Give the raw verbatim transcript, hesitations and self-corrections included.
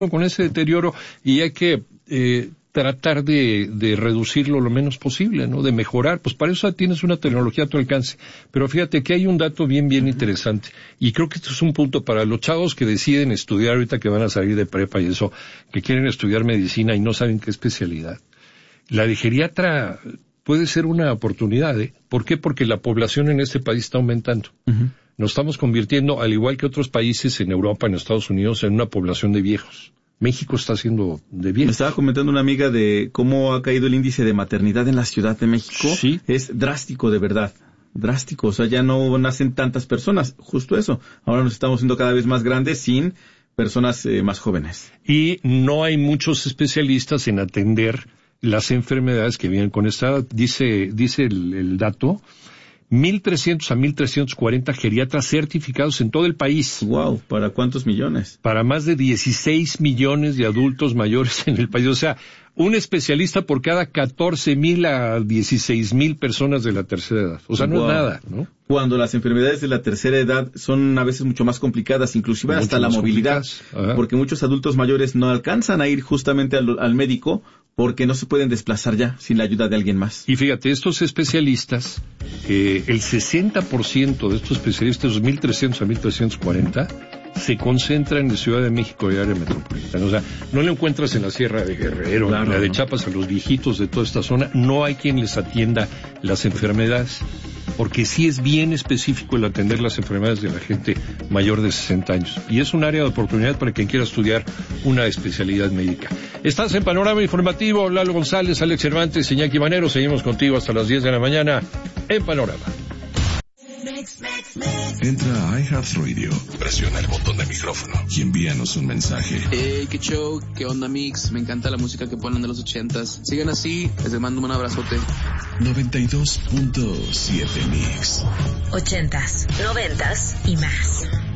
con ese deterioro y hay que eh, tratar de, de reducirlo lo menos posible, ¿no? De mejorar. Pues para eso tienes una tecnología a tu alcance. Pero fíjate que hay un dato bien, bien interesante. Y creo que esto es un punto para los chavos que deciden estudiar ahorita que van a salir de prepa y eso, que quieren estudiar medicina y no saben qué especialidad. La de geriatra puede ser una oportunidad, ¿eh? ¿Por qué? Porque la población en este país está aumentando. Uh-huh. Nos estamos convirtiendo, al igual que otros países en Europa, en Estados Unidos, en una población de viejos. México está haciendo de viejos. Me estaba comentando una amiga de cómo ha caído el índice de maternidad en la Ciudad de México. Sí. Es drástico, de verdad. Drástico. O sea, ya no nacen tantas personas. Justo eso. Ahora nos estamos haciendo cada vez más grandes sin personas eh, más jóvenes. Y no hay muchos especialistas en atender las enfermedades que vienen con esta edad. Dice, dice el, el dato, mil trescientos a mil trescientos cuarenta geriatras certificados en todo el país. Wow, ¿para cuántos millones? Para más de dieciséis millones de adultos mayores en el país. O sea, un especialista por cada catorce mil a dieciséis mil personas de la tercera edad. O sea, no wow. es nada, ¿no? Cuando las enfermedades de la tercera edad son a veces mucho más complicadas, inclusive mucho hasta la movilidad, porque muchos adultos mayores no alcanzan a ir justamente al, al médico porque no se pueden desplazar ya sin la ayuda de alguien más. Y fíjate, estos especialistas, eh, el sesenta por ciento de estos especialistas, mil trescientos a mil trescientos cuarenta, se concentran en Ciudad de México y área metropolitana. O sea, no lo encuentras en la Sierra de Guerrero, claro, en la de ¿no? Chiapas, a los viejitos de toda esta zona. No hay quien les atienda las enfermedades, porque sí es bien específico el atender las enfermedades de la gente mayor de sesenta años. Y es un área de oportunidad para quien quiera estudiar una especialidad médica. Estás en Panorama Informativo, Lalo González, Alex Cervantes, Iñaki Manero. Seguimos contigo hasta las diez de la mañana en Panorama. Entra a iHeartRadio, presiona el botón de micrófono y envíanos un mensaje. Hey, qué show, qué onda mix, me encanta la música que ponen de los ochentas. Sigan así, les mando un abrazote. noventa y dos punto siete Mix. Ochentas, noventas y más.